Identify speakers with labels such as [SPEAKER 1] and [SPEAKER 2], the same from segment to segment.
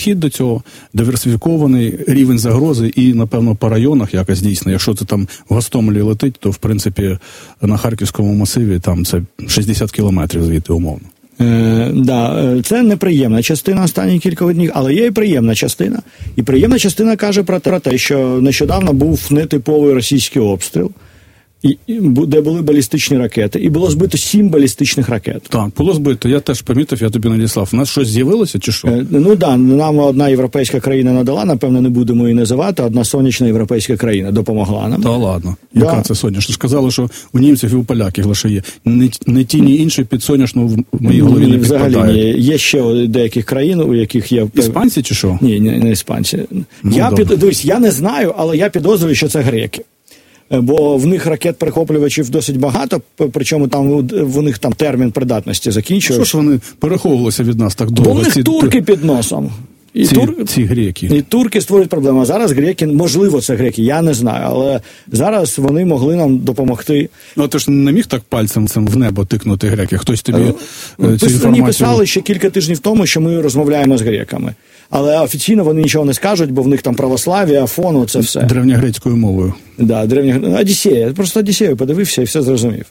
[SPEAKER 1] підхід до цього, диверсифікований рівень загрози і, напевно, по районах якось дійсно. Якщо це там в Гостомелі летить, то, в принципі, на Харківському масиві там це 60 кілометрів звідти умовно.
[SPEAKER 2] Це неприємна частина останніх кількох днів, але є і приємна частина. І приємна частина каже про те, що нещодавно був нетиповий російський обстріл, де були балістичні ракети, і було збито 7 балістичних ракет.
[SPEAKER 1] Так, було збито. Я теж помітив, я тобі надіслав. У нас щось з'явилося, чи що?
[SPEAKER 2] Нам одна європейська країна надала, напевно, не будемо її називати, одна сонячна європейська країна допомогла нам.
[SPEAKER 1] Та ладно. Яка це сонячна? Сказали, що у німців і у поляків лише є. Не ті, ні інші під сонячну в моїй голові не підпадають.
[SPEAKER 2] Взагалі, є ще у деяких країн, у яких є...
[SPEAKER 1] Іспанці чи що?
[SPEAKER 2] Ні, не іспанці. Дивись, я не знаю, але я підозрюю, що це греки. Бо в них ракет-перехоплювачів досить багато, причому там в них там термін придатності закінчується.
[SPEAKER 1] Що ж вони переховувалися від нас так довго?
[SPEAKER 2] Бо в них турки під носом.
[SPEAKER 1] Ці греки.
[SPEAKER 2] І турки створюють проблему. А зараз греки, можливо, це греки, я не знаю, але зараз вони могли нам допомогти.
[SPEAKER 1] Ну, ти ж не міг так пальцем в небо тикнути греки? Хтось тобі цю інформацію...
[SPEAKER 2] Мені писали ще кілька тижнів тому, що ми розмовляємо з греками. Але офіційно вони нічого не скажуть, бо в них там православ'я, Афон, це все.
[SPEAKER 1] Древньогрецькою мовою.
[SPEAKER 2] Да, Одіссея. Просто Одіссею подивився і все зрозумів.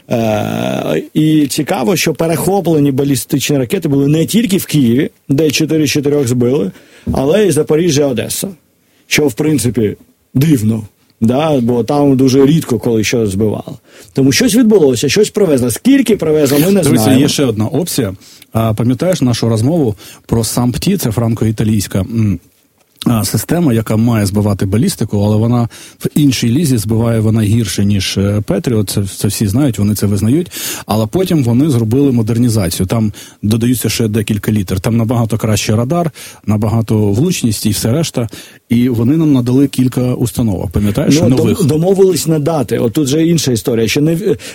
[SPEAKER 2] І цікаво, що перехоплені балістичні ракети були не тільки в Києві, де 4 з 4 збили, але й Запоріжжя, Одеса. Що, в принципі, дивно. Да, бо там дуже рідко коли щось збивало. Тому щось відбулося, щось привезли. Скільки привезли, ми не знаємо.
[SPEAKER 1] Є ще одна опція. Пам'ятаєш нашу розмову про САМПТІ, це франко-італійська система, яка має збивати балістику, але вона в іншій лізі збиває вона гірше, ніж Петріот, це всі знають, вони це визнають, але потім вони зробили модернізацію, там додаються ще декілька літер, там набагато кращий радар, набагато влучність і все решта, і вони нам надали кілька установок, пам'ятаєш, нових.
[SPEAKER 2] Домовились надати, от тут же інша історія, що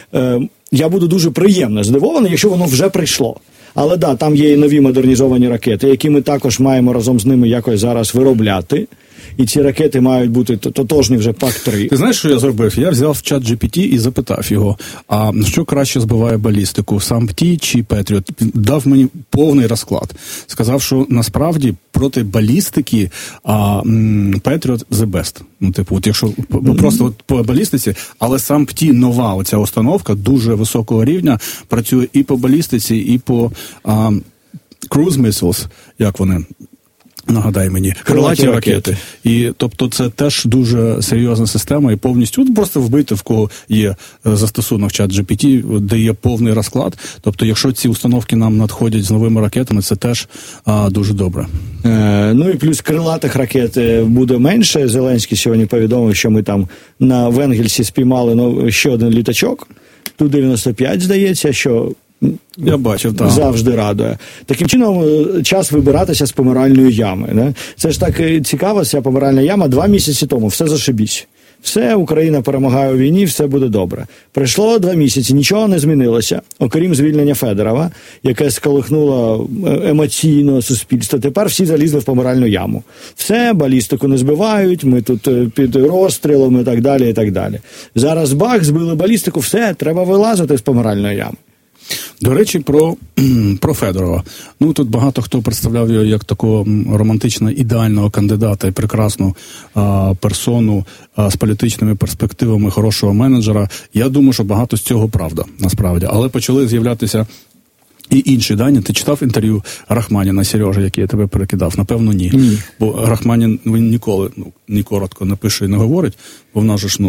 [SPEAKER 2] я буду дуже приємно здивований, якщо воно вже прийшло. Але да, там є і нові модернізовані ракети, які ми також маємо разом з ними якось зараз виробляти. І ці ракети мають бути тотожні вже ПАК-3.
[SPEAKER 1] Ти знаєш, що я зробив? Я взяв чат GPT і запитав його, а що краще збиває балістику, САМПТІ чи Петріот? Дав мені повний розклад. Сказав, що насправді проти балістики Петріот the best. Ну, типу, от якщо просто от по балістиці, але САМПТІ нова оця установка, дуже високого рівня, працює і по балістиці, і по cruise missiles, як вони... Нагадай мені, крилаті ракети. І, тобто, це теж дуже серйозна система і повністю, просто вбити, в кого є застосунок чат-GPT, де є повний розклад. Тобто, якщо ці установки нам надходять з новими ракетами, це теж дуже добре.
[SPEAKER 2] Ну і плюс крилатих ракет буде менше. Зеленський сьогодні повідомив, що ми там в Енгельсі спіймали ще один літачок, Ту-95, здається, що...
[SPEAKER 1] Я бачив, так.
[SPEAKER 2] Завжди радує. Таким чином, час вибиратися з помиральної ями. Не? Це ж так цікаво, ця помиральна яма 2 місяці тому, все зашибісь. Все, Україна перемагає у війні, все буде добре. Пройшло 2 місяці, нічого не змінилося, окрім звільнення Федорова, яке сколихнуло емоційно суспільство. Тепер всі залізли в помиральну яму. Все, балістику не збивають, ми тут під розстрілом і так далі, і так далі. Зараз бах, збили балістику, все, треба вилазити з помиральної ями.
[SPEAKER 1] До речі, про Федорова. Ну, тут багато хто представляв його як такого романтично ідеального кандидата і прекрасну персону з політичними перспективами, хорошого менеджера. Я думаю, що багато з цього правда, насправді. Але почали з'являтися і інші дані. Ти читав інтерв'ю Рахманіна, Сережа, який я тебе перекидав? Напевно, ні. Бо Рахманін, він ніколи, ні коротко не пише і не говорить, бо в нас же ж,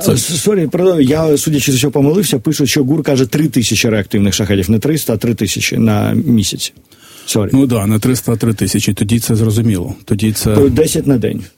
[SPEAKER 2] я, судячи з чого помилився, пишу, що ГУР каже 3000 реактивних шахедів, не 300, а 3000 на місяць.
[SPEAKER 1] Ну да, не 300, а 3000, тоді це зрозуміло. Тоді це...
[SPEAKER 2] 10 на день.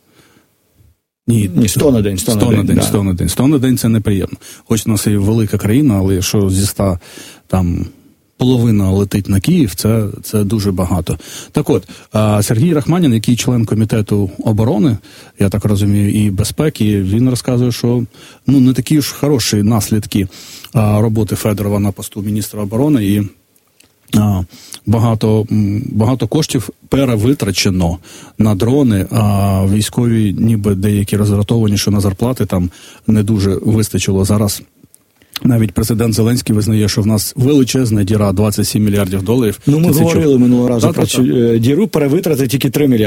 [SPEAKER 2] Ні, 100 на день.
[SPEAKER 1] 100 на день це неприємно. Хоч у нас і велика країна, але якщо зі 100 там... половина летить на Київ, це дуже багато. Так от, Сергій Рахманін, який член комітету оборони, я так розумію, і безпеки, він розказує, що не такі ж хороші наслідки роботи Федорова на посту міністра оборони, і багато коштів перевитрачено на дрони, а військові ніби деякі роздратовані, що на зарплати там не дуже вистачило зараз. Навіть президент Зеленський визнає, що в нас величезна діра, $27 мільярдів.
[SPEAKER 2] Ми говорили минулого разу про цю діру, перевитрати тільки $3 мільярди.